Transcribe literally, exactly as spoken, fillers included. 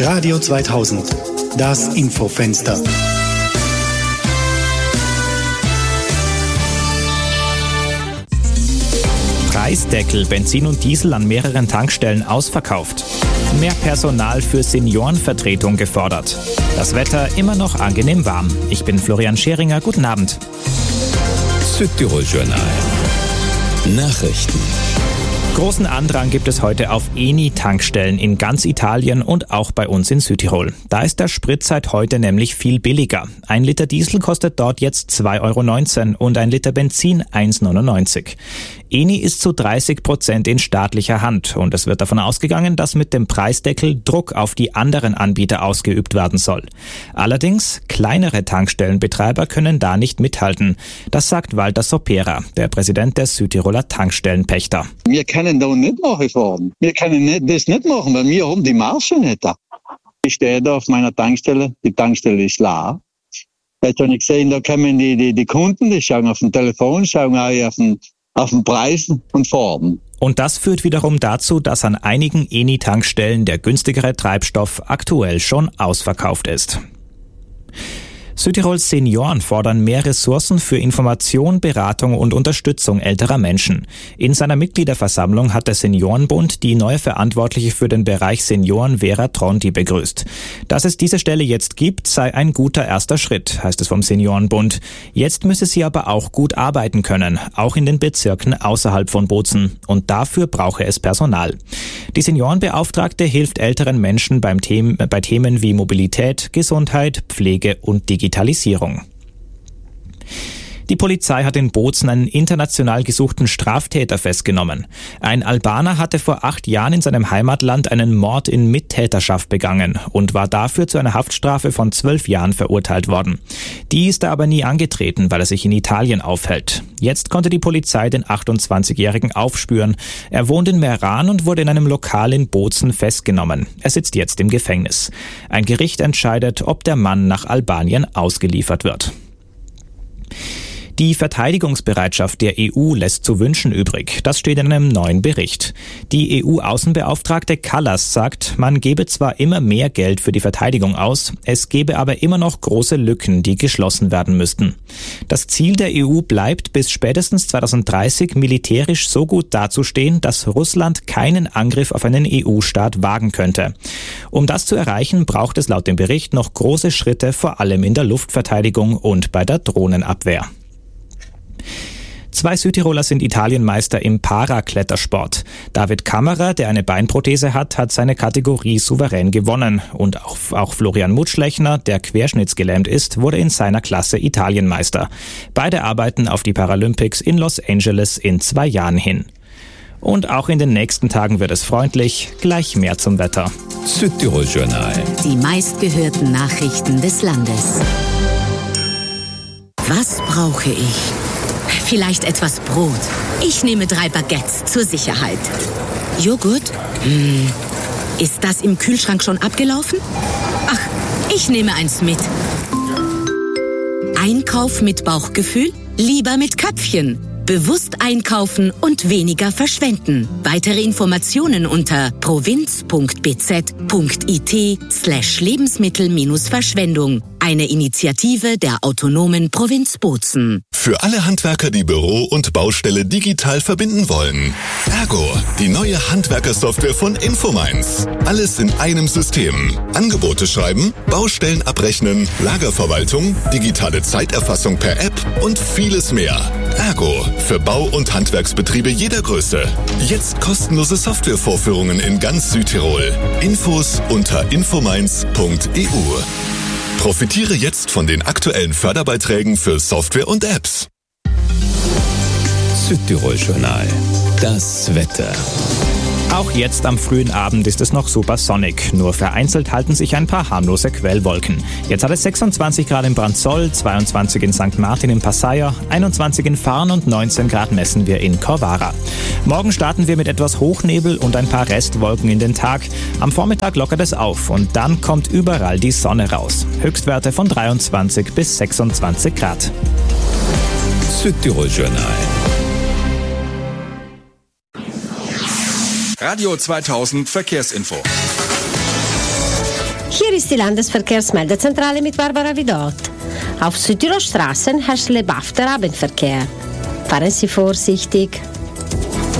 Radio zweitausend, das Infofenster. Preisdeckel, Benzin und Diesel an mehreren Tankstellen ausverkauft. Mehr Personal für Seniorenvertretung gefordert. Das Wetter immer noch angenehm warm. Ich bin Florian Scheringer, guten Abend. Südtirol Journal. Nachrichten. Großen Andrang gibt es heute auf Eni-Tankstellen in ganz Italien und auch bei uns in Südtirol. Da ist der Sprit seit heute nämlich viel billiger. Ein Liter Diesel kostet dort jetzt zwei Euro neunzehn und ein Liter Benzin eins neunundneunzig. Eni ist zu dreißig Prozent in staatlicher Hand und es wird davon ausgegangen, dass mit dem Preisdeckel Druck auf die anderen Anbieter ausgeübt werden soll. Allerdings, kleinere Tankstellenbetreiber können da nicht mithalten. Das sagt Walter Sopera, der Präsident der Südtiroler Tankstellenpächter. Wir können da nicht nachfahren. Wir können nicht, das nicht machen, weil wir haben die Marge nicht da. Ich stehe da auf meiner Tankstelle, die Tankstelle ist leer. Jetzt habe ich gesehen, da kommen die, die, die Kunden, die schauen auf dem Telefon, schauen auch auf den auf den Preis und Farben. Und das führt wiederum dazu, dass an einigen Eni-Tankstellen der günstigere Treibstoff aktuell schon ausverkauft ist. Südtirols Senioren fordern mehr Ressourcen für Information, Beratung und Unterstützung älterer Menschen. In seiner Mitgliederversammlung hat der Seniorenbund die neue Verantwortliche für den Bereich Senioren Vera Tronti begrüßt. Dass es diese Stelle jetzt gibt, sei ein guter erster Schritt, heißt es vom Seniorenbund. Jetzt müsse sie aber auch gut arbeiten können, auch in den Bezirken außerhalb von Bozen. Und dafür brauche es Personal. Die Seniorenbeauftragte hilft älteren Menschen beim Themen, bei Themen wie Mobilität, Gesundheit, Pflege und Digitalisierung. Digitalisierung. Die Polizei hat in Bozen einen international gesuchten Straftäter festgenommen. Ein Albaner hatte vor acht Jahren in seinem Heimatland einen Mord in Mittäterschaft begangen und war dafür zu einer Haftstrafe von zwölf Jahren verurteilt worden. Die ist er aber nie angetreten, weil er sich in Italien aufhält. Jetzt konnte die Polizei den achtundzwanzigjährigen aufspüren. Er wohnt in Meran und wurde in einem Lokal in Bozen festgenommen. Er sitzt jetzt im Gefängnis. Ein Gericht entscheidet, ob der Mann nach Albanien ausgeliefert wird. Die Verteidigungsbereitschaft der E U lässt zu wünschen übrig. Das steht in einem neuen Bericht. Die E U-Außenbeauftragte Kallas sagt, man gebe zwar immer mehr Geld für die Verteidigung aus, es gebe aber immer noch große Lücken, die geschlossen werden müssten. Das Ziel der E U bleibt, bis spätestens zweitausenddreißig militärisch so gut dazustehen, dass Russland keinen Angriff auf einen E U-Staat wagen könnte. Um das zu erreichen, braucht es laut dem Bericht noch große Schritte, vor allem in der Luftverteidigung und bei der Drohnenabwehr. Zwei Südtiroler sind Italienmeister im Paraklettersport. David Kammerer, der eine Beinprothese hat, hat seine Kategorie souverän gewonnen. Und auch, auch Florian Mutschlechner, der querschnittsgelähmt ist, wurde in seiner Klasse Italienmeister. Beide arbeiten auf die Paralympics in Los Angeles in zwei Jahren hin. Und auch in den nächsten Tagen wird es freundlich. Gleich mehr zum Wetter. Südtirol Journal. Die meistgehörten Nachrichten des Landes. Was brauche ich? Vielleicht etwas Brot. Ich nehme drei Baguettes zur Sicherheit. Joghurt? Hm. Ist das im Kühlschrank schon abgelaufen? Ach, ich nehme eins mit. Einkauf mit Bauchgefühl? Lieber mit Köpfchen. Bewusst einkaufen und weniger verschwenden. Weitere Informationen unter provinz.bz.it slash Lebensmittel-Verschwendung. Eine Initiative der autonomen Provinz Bozen. Für alle Handwerker, die Büro und Baustelle digital verbinden wollen. Ergo, die neue Handwerkersoftware von Infomines. Alles in einem System. Angebote schreiben, Baustellen abrechnen, Lagerverwaltung, digitale Zeiterfassung per App und vieles mehr. Ergo, für Bau- und Handwerksbetriebe jeder Größe. Jetzt kostenlose Softwarevorführungen in ganz Südtirol. Infos unter infomines punkt e u. Profitiere jetzt von den aktuellen Förderbeiträgen für Software und Apps. Südtirol Journal. Das Wetter. Auch jetzt am frühen Abend ist es noch super sonnig. Nur vereinzelt halten sich ein paar harmlose Quellwolken. Jetzt hat es sechsundzwanzig Grad in Brandzoll, zweiundzwanzig in Sankt Martin in Passaier, einundzwanzig in Farn und neunzehn Grad messen wir in Corvara. Morgen starten wir mit etwas Hochnebel und ein paar Restwolken in den Tag. Am Vormittag lockert es auf und dann kommt überall die Sonne raus. Höchstwerte von dreiundzwanzig bis sechsundzwanzig Grad. Südtirol Journal. Radio zweitausend Verkehrsinfo. Hier ist die Landesverkehrsmeldezentrale mit Barbara Vidot. Auf Südtirol Straßen herrscht lebhafter Abendverkehr. Fahren Sie vorsichtig.